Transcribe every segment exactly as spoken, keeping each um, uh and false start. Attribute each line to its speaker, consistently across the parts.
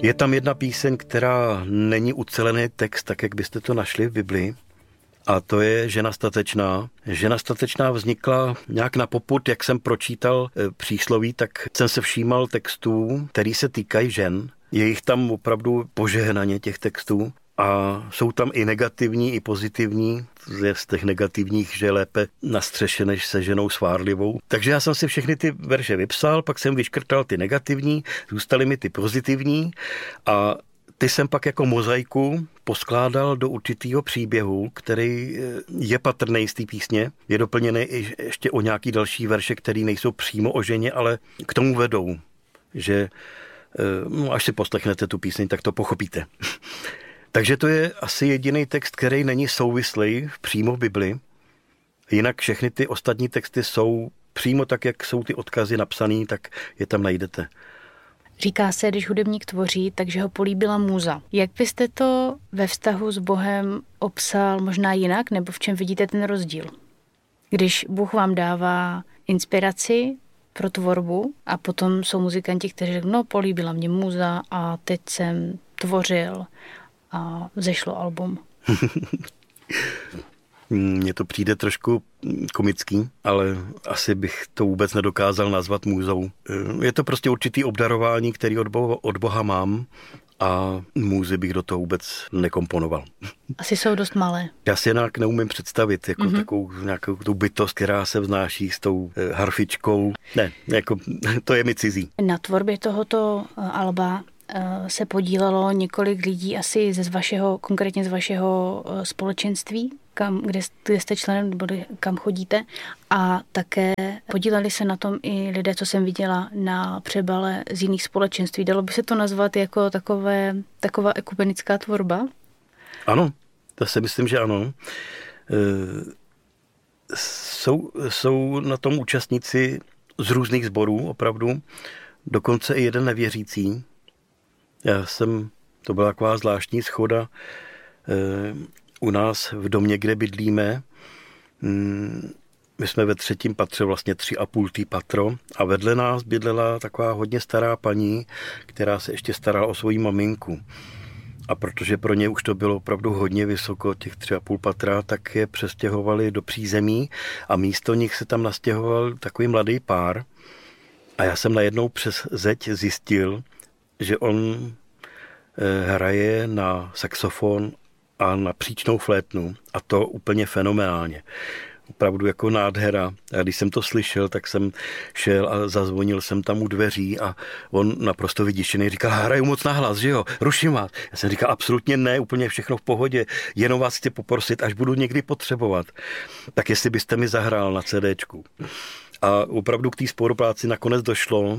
Speaker 1: Je tam jedna píseň, která není ucelený text, tak jak byste to našli v Biblii. A to je Žena statečná. Žena statečná vznikla nějak na popud, jak jsem pročítal přísloví, tak jsem se všímal textů, který se týkají žen. Je jich tam opravdu požehnaně těch textů. A jsou tam i negativní, i pozitivní. Z těch negativních, že je lépe na střeše, než se ženou svárlivou. Takže já jsem si všechny ty verše vypsal, pak jsem vyškrtal ty negativní, zůstaly mi ty pozitivní a ty jsem pak jako mozaiku poskládal do určitého příběhu, který je patrný z té písně. Je doplněný ještě o nějaký další verše, které nejsou přímo o ženě, ale k tomu vedou, že no, až si poslechnete tu píseň, tak to pochopíte. Takže to je asi jediný text, který není souvislý přímo v Bibli. Jinak všechny ty ostatní texty jsou přímo tak, jak jsou ty odkazy napsaný, tak je tam najdete.
Speaker 2: Říká se, když hudebník tvoří, takže ho políbila můza. Jak byste to ve vztahu s Bohem opsal možná jinak, nebo v čem vidíte ten rozdíl? Když Bůh vám dává inspiraci pro tvorbu a potom jsou muzikanti, kteří řeknou, no políbila mě můza a teď jsem tvořil a vzešlo album.
Speaker 1: Mně to přijde trošku komický, ale asi bych to vůbec nedokázal nazvat můzou. Je to prostě určitý obdarování, který od Boha, od Boha mám a můzy bych do toho vůbec nekomponoval.
Speaker 2: Asi jsou dost malé.
Speaker 1: Já si jinak neumím představit jako mm-hmm. takovou nějakou tu bytost, která se vznáší s tou harfičkou. Ne, jako to je mi cizí.
Speaker 2: Na tvorbě tohoto alba se podílelo několik lidí asi z vašeho, konkrétně z vašeho společenství, kam, kde, kde jste členem, nebo kam chodíte. A také podíleli se na tom i lidé, co jsem viděla na přebale z jiných společenství. Dalo by se to nazvat jako takové, taková ekumenická tvorba?
Speaker 1: Ano, to si myslím, že ano. E, jsou, jsou na tom účastníci z různých sborů, opravdu. Dokonce i jeden nevěřící. Já jsem, to byla taková zvláštní schoda e, u nás v domě, kde bydlíme. Mm, my jsme ve třetím patře, vlastně tři a půl tý patro a vedle nás bydlela taková hodně stará paní, která se ještě starala o svoji maminku. A protože pro ně už to bylo opravdu hodně vysoko, těch tři a půl patra, tak je přestěhovali do přízemí a místo nich se tam nastěhoval takový mladý pár. A já jsem najednou přes zeď zjistil, že on hraje na saxofon a na příčnou flétnu a to úplně fenomenálně. Opravdu jako nádhera. A když jsem to slyšel, tak jsem šel a zazvonil jsem tam u dveří a on naprosto vyděšený říkal, hraju moc nahlas, že jo, ruším vás. Já jsem říkal, absolutně ne, úplně všechno v pohodě, jenom vás chci poprosit, až budu někdy potřebovat, tak jestli byste mi zahrál na CDčku. A opravdu k té spolupráci nakonec došlo.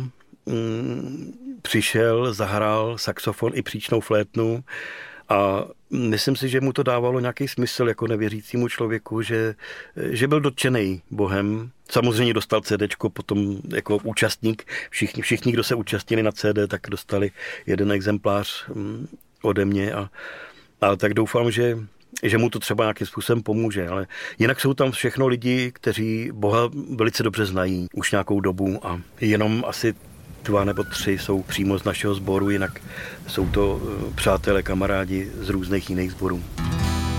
Speaker 1: Přišel, zahrál saxofon i příčnou flétnu a myslím si, že mu to dávalo nějaký smysl jako nevěřícímu člověku, že, že byl dotčený Bohem. Samozřejmě dostal CDčko potom jako účastník. Všichni, všichni, kdo se účastnili na C D, tak dostali jeden exemplář ode mě a, a tak doufám, že že mu to třeba nějakým způsobem pomůže, ale jinak jsou tam všechno lidi, kteří Boha velice dobře znají už nějakou dobu a jenom asi dva nebo tři jsou přímo z našeho sboru, jinak jsou to přátelé, kamarádi z různých jiných sborů.